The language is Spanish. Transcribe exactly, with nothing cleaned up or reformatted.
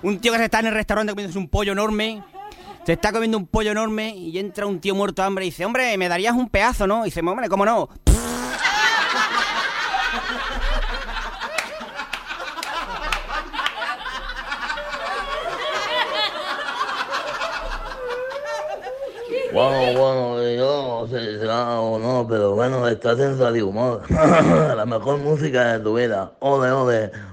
Un tío que se está en el restaurante comiéndose un pollo enorme. Se está comiendo un pollo enorme y entra un tío muerto de hambre y dice, hombre, me darías un pedazo, ¿no? Y dice, hombre, ¿cómo no? Bueno, bueno, yo no sé si será o no, pero bueno, estás en Radio Humor. La mejor música de tu vida. Ole, ole.